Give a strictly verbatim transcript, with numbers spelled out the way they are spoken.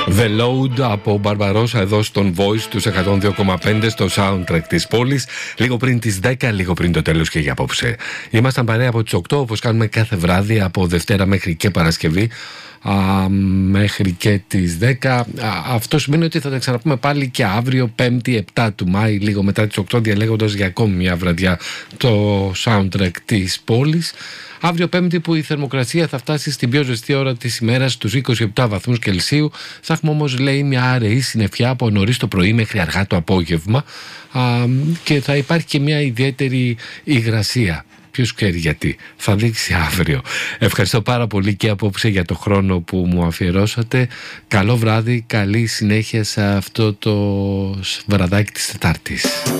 The Load από Μπαρμπαρόσα εδώ στον Voice τους εκατόν δύο κόμμα πέντε στο soundtrack της πόλης. Λίγο πριν τις δέκα, λίγο πριν το τέλος και για απόψε. Ήμασταν παρέα από τις οκτώ, όπως κάνουμε κάθε βράδυ, από Δευτέρα μέχρι και Παρασκευή. Α, μέχρι και τις δέκα. Α, αυτό σημαίνει ότι θα τα ξαναπούμε πάλι και αύριο, Πέμπτη επτά του Μάη, λίγο μετά τις οκτώ, διαλέγοντας για ακόμη μια βραδιά το soundtrack της πόλης. Αύριο Πέμπτη, που η θερμοκρασία θα φτάσει στην πιο ζεστή ώρα της ημέρας, στους είκοσι επτά βαθμούς Κελσίου. Θα έχουμε όμως, λέει, μια αραιή συννεφιά από νωρίς το πρωί μέχρι αργά το απόγευμα, α, και θα υπάρχει και μια ιδιαίτερη υγρασία. Ποιος ξέρει γιατί, θα δείξει αύριο. Ευχαριστώ πάρα πολύ και απόψε για το χρόνο που μου αφιερώσατε. Καλό βράδυ, καλή συνέχεια σε αυτό το βραδάκι της Τετάρτης.